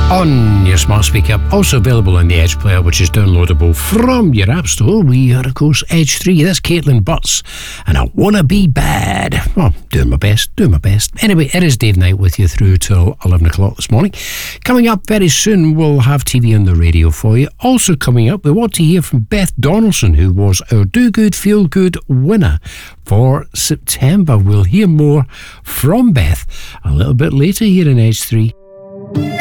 on your smart speaker. Also available on the Edge player, which is downloadable from your app store. We are, of course, Edge 3. That's Caitlin Butts, and I Wanna Be Bad. Well, doing my best. Anyway, it is Dave Knight with you through till 11 o'clock this morning. Coming up very soon, we'll have TV on the radio for you. Also coming up, we want to hear from Beth Donaldson, who was our Do Good, Feel Good winner for September. We'll hear more from Beth a little bit later here in Edge 3.